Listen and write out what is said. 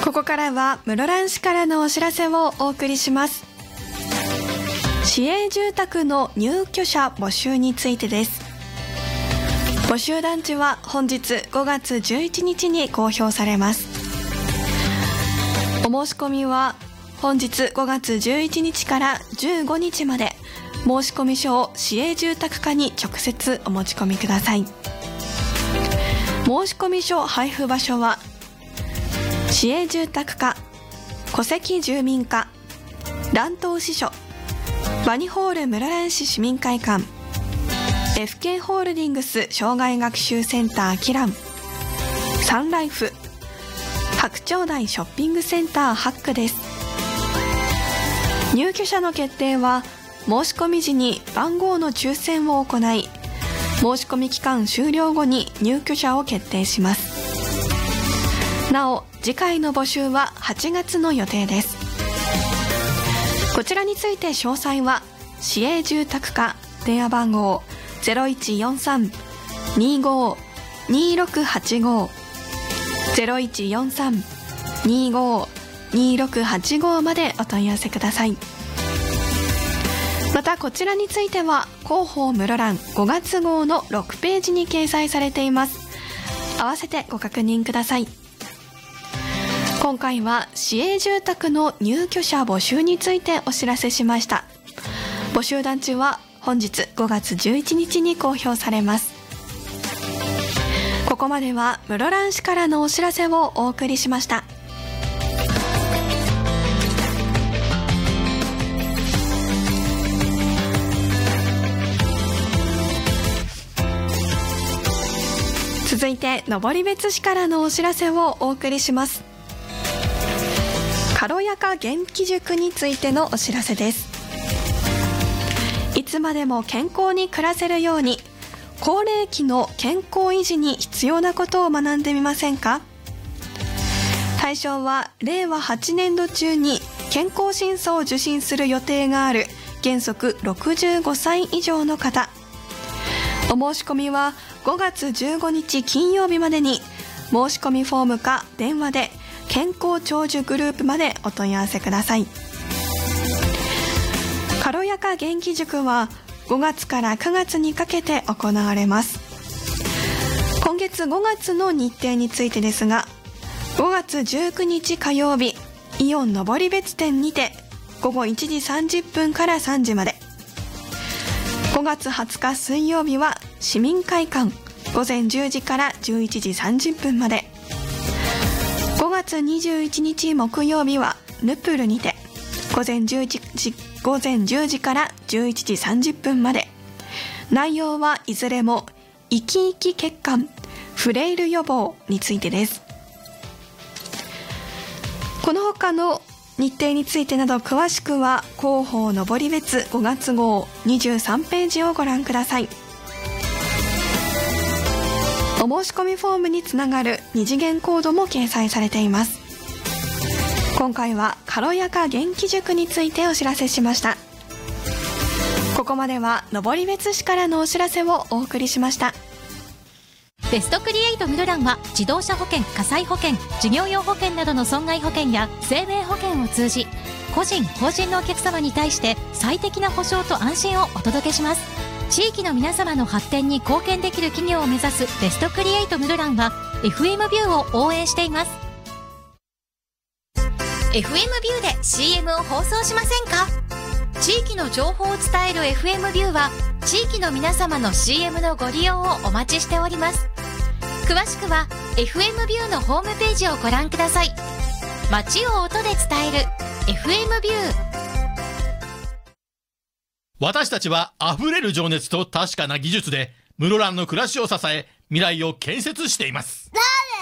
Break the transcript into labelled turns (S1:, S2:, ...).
S1: ここからは室蘭市からのお知らせをお送りします。市営住宅の入居者募集についてです。募集団地は本日5月11日に公表されます。お申し込みは本日5月11日から15日まで、申込書を市営住宅課に直接お持ち込みください。申込書配布場所は市営住宅課、戸籍住民課、蘭東支所、ワニホール室蘭市市民会館、FK ホールディングス障害学習センターキラン、サンライフ、白鳥台ショッピングセンターハックです。入居者の決定は申し込み時に番号の抽選を行い、申し込み期間終了後に入居者を決定します。なお次回の募集は8月の予定です。こちらについて詳細は市営住宅課電話番号 0143-25-2685 0143-25-2685 までお問い合わせください。またこちらについては広報室蘭5月号の6ページに掲載されています。合わせてご確認ください。今回は市営住宅の入居者募集についてお知らせしました。募集団地は本日5月11日に公表されます。ここまでは室蘭市からのお知らせをお送りしました。続いて登別市からのお知らせをお送りします。軽やか元気塾についてのお知らせです。いつまでも健康に暮らせるように、高齢期の健康維持に必要なことを学んでみませんか。対象は令和8年度中に健康審査を受診する予定がある原則65歳以上の方。お申し込みは5月15日金曜日までに、申し込みフォームか電話で健康長寿グループまでお問い合わせください。軽やか元気塾は5月から9月にかけて行われます。今月5月の日程についてですが、5月19日火曜日、イオン登別店にて午後1時30分から3時まで。5月20日水曜日は市民会館、午前10時から11時30分まで。5月21日木曜日はヌプルにて午前10時から11時30分まで。内容はいずれも生き生き血管フレイル予防についてです。この他の日程についてなど詳しくは広報登別5月号23ページをご覧ください。お申し込みフォームにつながる二次元コードも掲載されています。今回は軽やか元気塾についてお知らせしました。ここまでは登別市からのお知らせをお送りしました。
S2: ベストクリエイト室蘭は自動車保険、火災保険、事業用保険などの損害保険や生命保険を通じ、個人・法人のお客様に対して最適な保証と安心をお届けします。地域の皆様の発展に貢献できる企業を目指すベストクリエイト室蘭は FM ビューを応援しています。 FM ビューで CM を放送しませんか。地域の情報を伝える FM ビューは地域の皆様の CM のご利用をお待ちしております。詳しくは FM ビューのホームページをご覧ください。街を音で伝える FM ビュー。
S3: 私たちは溢れる情熱と確かな技術で室蘭の暮らしを支え、未来を建設しています。